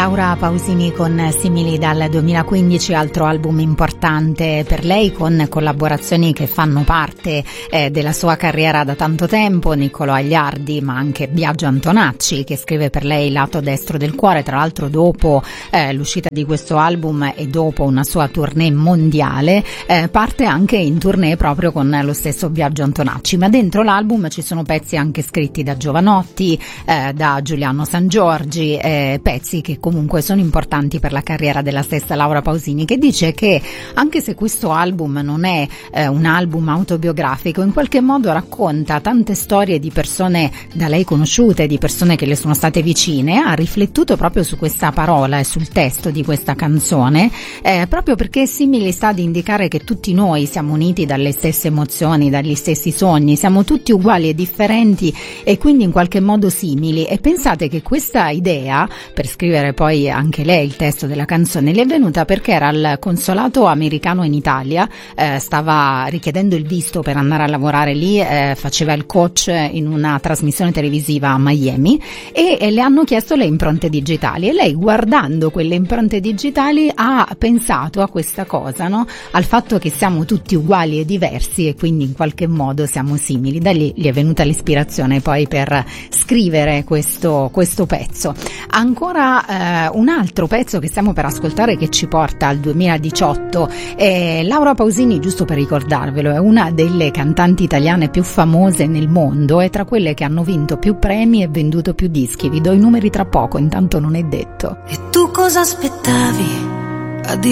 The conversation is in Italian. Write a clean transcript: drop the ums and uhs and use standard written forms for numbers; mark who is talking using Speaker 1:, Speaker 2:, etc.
Speaker 1: Laura Pausini con Simili dal 2015, altro album importante per lei, con collaborazioni che fanno parte della sua carriera da tanto tempo, Niccolò Agliardi ma anche Biagio Antonacci che scrive per lei Lato destro del cuore, tra l'altro dopo l'uscita di questo album e dopo una sua tournée mondiale parte anche in tournée proprio con lo stesso Biagio Antonacci, ma dentro l'album ci sono pezzi anche scritti da Jovanotti, da Giuliano Sangiorgi, pezzi che comunque sono importanti per la carriera della stessa Laura Pausini, che dice che anche se questo album non è un album autobiografico, in qualche modo racconta tante storie di persone da lei conosciute, di persone che le sono state vicine, ha riflettuto proprio su questa parola e sul testo di questa canzone, proprio perché Simili sta ad indicare che tutti noi siamo uniti dalle stesse emozioni, dagli stessi sogni, siamo tutti uguali e differenti e quindi in qualche modo simili. E pensate che questa idea, per scrivere poi anche lei il testo della canzone, le è venuta perché era al consolato americano in Italia, stava richiedendo il visto per andare a lavorare lì, faceva il coach in una trasmissione televisiva a Miami e le hanno chiesto le impronte digitali e lei, guardando quelle impronte digitali, ha pensato a questa cosa, no? Al fatto che siamo tutti uguali e diversi e quindi in qualche modo siamo simili. Da lì gli è venuta l'ispirazione poi per scrivere questo pezzo. Ancora un altro pezzo che stiamo per ascoltare, che ci porta al 2018. Laura Pausini, giusto per ricordarvelo, è una delle cantanti italiane più famose nel mondo, è tra quelle che hanno vinto più premi e venduto più dischi. Vi do i numeri tra poco, intanto non è detto.
Speaker 2: E tu cosa aspettavi? A dire